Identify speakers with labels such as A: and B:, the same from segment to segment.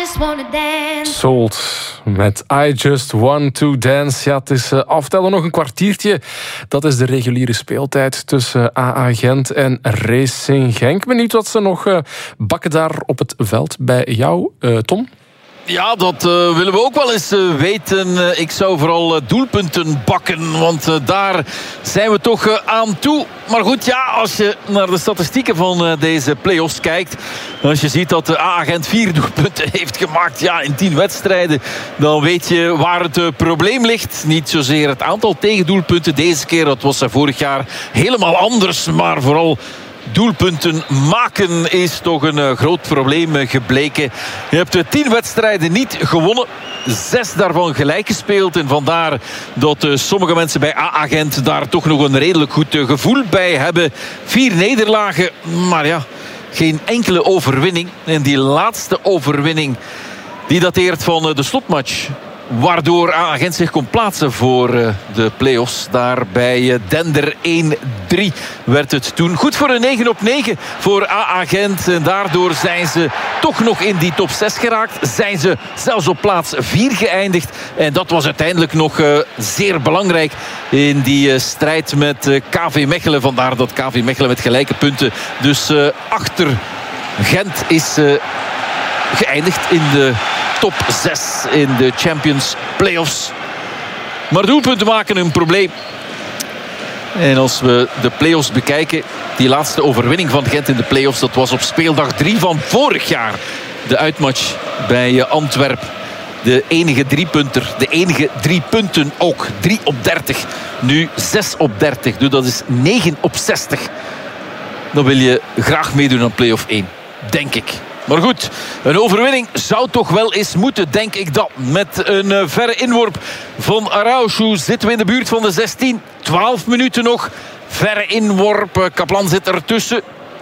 A: just wanna dance.
B: Sold met I Just Want To Dance. Ja, het is aftellen nog een kwartiertje. Dat is de reguliere speeltijd tussen AA Gent en Racing Genk. Benieuwd wat ze nog bakken daar op het veld bij jou, Tom?
C: Ja, dat willen we ook wel eens weten. Ik zou vooral doelpunten bakken, want daar zijn we toch aan toe. Maar goed, ja, als je naar de statistieken van deze play-offs kijkt, als je ziet dat de AA Gent 4 doelpunten heeft gemaakt, ja, in 10 wedstrijden, dan weet je waar het probleem ligt. Niet zozeer het aantal tegendoelpunten deze keer, dat was vorig jaar helemaal anders, maar vooral doelpunten maken is toch een groot probleem gebleken. Je hebt 10 wedstrijden niet gewonnen. 6 daarvan gelijk gespeeld. En vandaar dat sommige mensen bij AA Gent daar toch nog een redelijk goed gevoel bij hebben. 4 nederlagen, maar ja, geen enkele overwinning. En die laatste overwinning, die dateert van de slotmatch, waardoor AA Gent zich kon plaatsen voor de play-offs. Daar bij Dender 1-3 werd het toen. Goed voor een 9-9 voor AA Gent. En daardoor zijn ze toch nog in die top 6 geraakt. Zijn ze zelfs op plaats 4 geëindigd. En dat was uiteindelijk nog zeer belangrijk in die strijd met KV Mechelen. Vandaar dat KV Mechelen met gelijke punten dus achter Gent is geëindigd in de top 6 in de Champions Playoffs. Maar doelpunten maken een probleem. En als we de play-offs bekijken, die laatste overwinning van Gent in de play-offs, dat was op speeldag 3 van vorig jaar. De uitmatch bij Antwerpen. De enige 3-punter. De enige 3 punten ook. 3 op 30. Nu 6 op 30. Dus dat is 9 op 60. Dan wil je graag meedoen aan play-off 1. Denk ik. Maar goed, een overwinning zou toch wel eens moeten, denk ik dat. Met een verre inworp van Araujo zitten we in de buurt van de 16. 12 minuten nog. Verre inworp. Kaplan zit ertussen.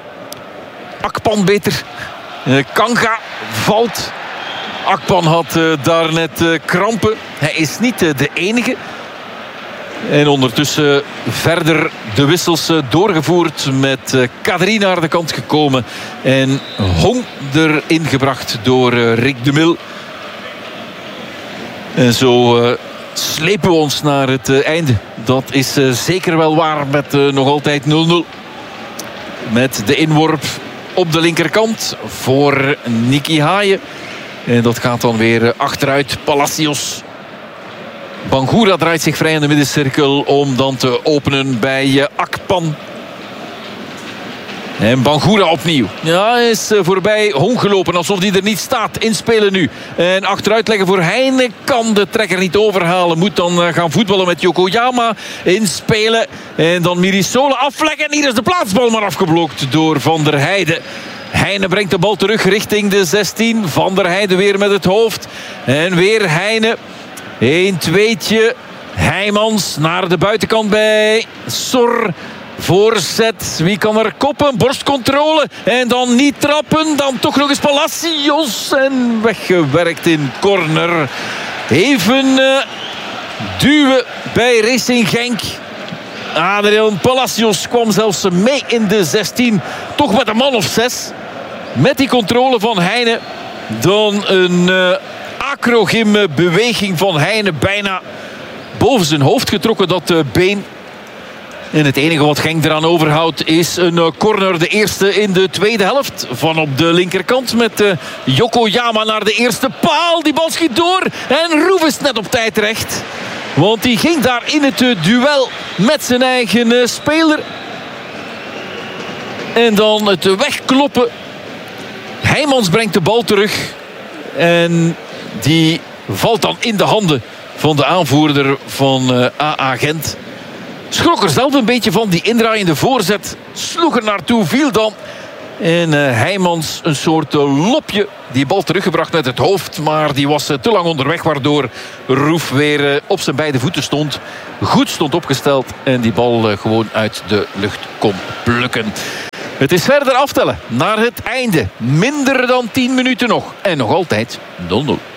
C: Akpan beter. Kanga valt. Akpan had daar net krampen. Hij is niet de enige. En ondertussen verder de wissels doorgevoerd met Kadri naar de kant gekomen. En Hong erin gebracht door Rick de Mil. En zo slepen we ons naar het einde. Dat is zeker wel waar met nog altijd 0-0. Met de inworp op de linkerkant voor Nicky Haaien. En dat gaat dan weer achteruit. Palacios. Bangura draait zich vrij in de middencirkel om dan te openen bij Akpan. En Bangura opnieuw. Ja, hij is voorbij Hong gelopen alsof hij er niet staat. Inspelen nu. En achteruit leggen voor Heine. Kan de trekker niet overhalen. Moet dan gaan voetballen met Yokoyama. Inspelen. En dan Mirisola afleggen. En hier is de plaatsbal maar afgeblokt door Van der Heijden. Heine brengt de bal terug richting de 16. Van der Heijden weer met het hoofd. En weer Heine. 1-2'tje. Heijmans naar de buitenkant bij Sor. Voorzet. Wie kan er koppen? Borstcontrole. En dan niet trappen. Dan toch nog eens Palacios. En weggewerkt in corner. Even duwen bij Racing Genk. Adrian Palacios kwam zelfs mee in de 16. Toch met een man of 6. Met die controle van Heine. Dan een acrogym beweging van Heine. Bijna boven zijn hoofd getrokken, dat been. En het enige wat Genk eraan overhoudt is een corner. De eerste in de tweede helft. Van op de linkerkant met Yokoyama naar de eerste paal. Die bal schiet door. En Roef is net op tijd terecht. Want die ging daar in het duel met zijn eigen speler. En dan het wegkloppen. Heijmans brengt de bal terug. En die valt dan in de handen van de aanvoerder van AA Gent. Schrok er zelf een beetje van. Die indraaiende voorzet sloeg er naartoe, viel dan. En Heijmans een soort lopje. Die bal teruggebracht met het hoofd. Maar die was te lang onderweg. Waardoor Roef weer op zijn beide voeten stond. Goed stond opgesteld. En die bal gewoon uit de lucht kon plukken. Het is verder aftellen naar het einde. Minder dan 10 minuten nog. En nog altijd 0-0.